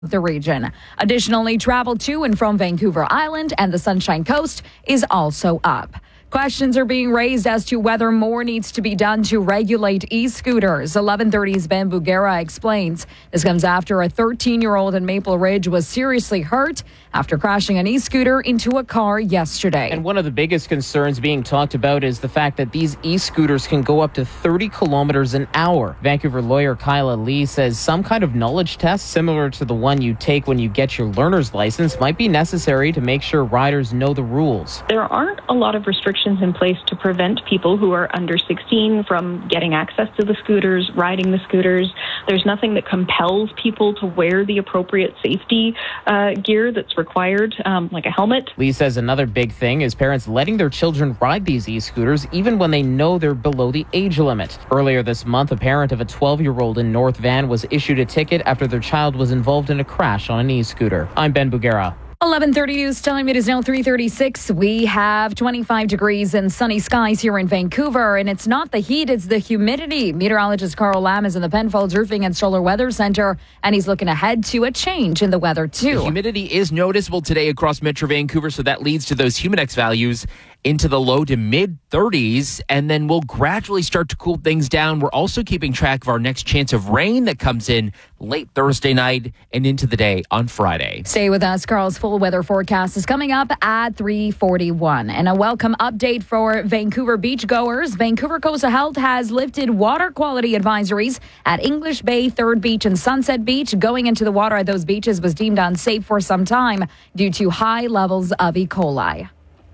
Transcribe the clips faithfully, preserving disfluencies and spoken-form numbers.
the region. Additionally, travel to and from Vancouver Island and the Sunshine Coast is also up. Questions are being raised as to whether more needs to be done to regulate e-scooters. eleven thirty's Ben Bugera explains. This comes after a thirteen-year-old in Maple Ridge was seriously hurt after crashing an e-scooter into a car yesterday. And one of the biggest concerns being talked about is the fact that these e-scooters can go up to thirty kilometers an hour. Vancouver lawyer Kyla Lee says some kind of knowledge test similar to the one you take when you get your learner's license might be necessary to make sure riders know the rules. There aren't a lot of restrictions in place to prevent people who are under sixteen from getting access to the scooters, riding the scooters. There's nothing that compels people to wear the appropriate safety uh, gear that's required, um, like a helmet. Lee says another big thing is parents letting their children ride these e-scooters even when they know they're below the age limit. Earlier this month, a parent of a twelve-year-old in North Van was issued a ticket after their child was involved in a crash on an e-scooter. I'm Ben Bugera. eleven thirty news time. It is now three thirty-six. We have twenty-five degrees and sunny skies here in Vancouver, and it's not the heat, it's the humidity. Meteorologist Carl Lam is in the Penfolds Roofing and Solar Weather Center, and he's looking ahead to a change in the weather too. The humidity is noticeable today across Metro Vancouver, so that leads to those Humidex values into the low to mid thirties, and then we'll gradually start to cool things down. We're also keeping track of our next chance of rain that comes in late Thursday night and into the day on Friday. Stay with us. Carl's full weather forecast is coming up at three forty-one. And a welcome update for Vancouver beachgoers. Vancouver Coastal Health has lifted water quality advisories at English Bay, Third Beach, and Sunset Beach. Going into the water at those beaches was deemed unsafe for some time due to high levels of E. coli.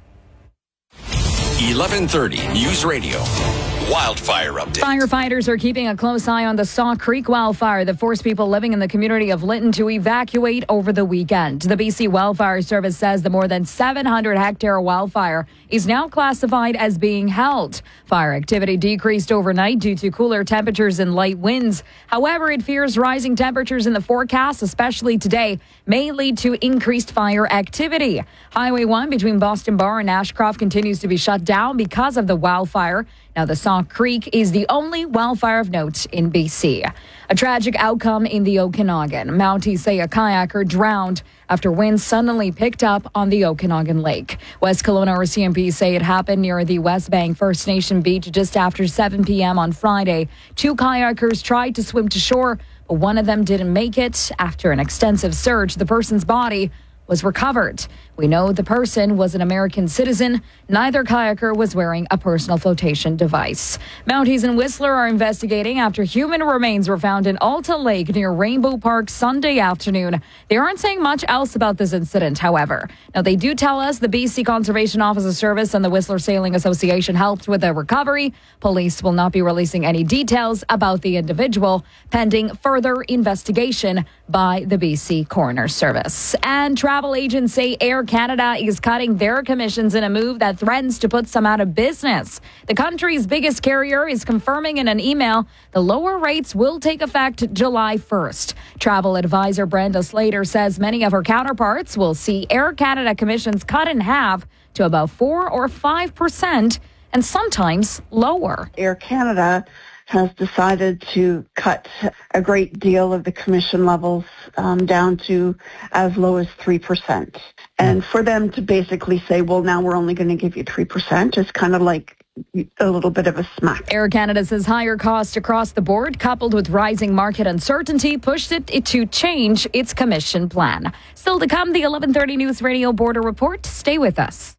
eleven thirty News Radio. Wildfire update. Firefighters are keeping a close eye on the Saw Creek wildfire that forced people living in the community of Lytton to evacuate over the weekend. The B C Wildfire Service says the more than seven hundred hectare wildfire is now classified as being held. Fire activity decreased overnight due to cooler temperatures and light winds. However, it fears rising temperatures in the forecast, especially today, may lead to increased fire activity. Highway one between Boston Bar and Ashcroft continues to be shut down because of the wildfire. Now, the Saw Creek is the only wildfire of note in B C. A tragic outcome in the Okanagan. Mounties say a kayaker drowned after winds suddenly picked up on the Okanagan Lake. West Kelowna R C M P say it happened near the West Bank First Nation beach just after seven p.m. on Friday. Two kayakers tried to swim to shore, but one of them didn't make it. After an extensive search, the person's body was recovered. We know the person was an American citizen. Neither kayaker was wearing a personal flotation device. Mounties and Whistler are investigating after human remains were found in Alta Lake near Rainbow Park Sunday afternoon. They aren't saying much else about this incident, however. Now, they do tell us the B C Conservation Officer Service and the Whistler Sailing Association helped with the recovery. Police will not be releasing any details about the individual, pending further investigation by the B C Coroner Service. And travel agents say Air Canada is cutting their commissions in a move that threatens to put some out of business. The country's biggest carrier is confirming in an email the lower rates will take effect July first. Travel advisor Brenda Slater says many of her counterparts will see Air Canada commissions cut in half to about four or five percent and sometimes lower. Air Canada has decided to cut a great deal of the commission levels um, down to as low as three percent. And for them to basically say, well, now we're only going to give you three percent is kind of like a little bit of a smack. Air Canada says higher costs across the board, coupled with rising market uncertainty, pushed it to change its commission plan. Still to come, the eleven thirty News Radio Border Report. Stay with us.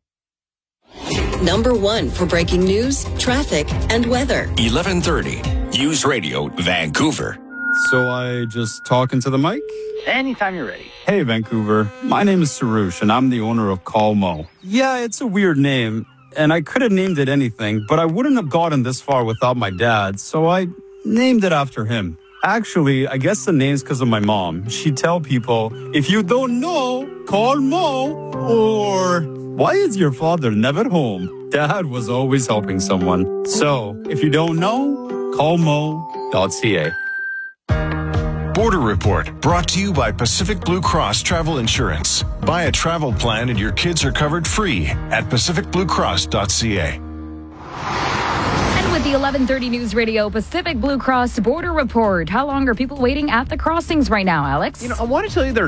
Number one for breaking news, traffic, and weather. eleven thirty News Radio, Vancouver. So I just talk into the mic? Anytime you're ready. Hey, Vancouver. My name is Sarush, and I'm the owner of Call Mo. Yeah, it's a weird name, and I could have named it anything, but I wouldn't have gotten this far without my dad, so I named it after him. Actually, I guess the name's because of my mom. She'd tell people, if you don't know, call Mo, or why is your father never home? Dad was always helping someone. So, if you don't know, call mo dot c a. Border Report, brought to you by Pacific Blue Cross Travel Insurance. Buy a travel plan and your kids are covered free at pacific blue cross dot c a. with the eleven thirty News Radio Pacific Blue Cross Border Report. How long are people waiting at the crossings right now, Alex? You know, I want to tell you they're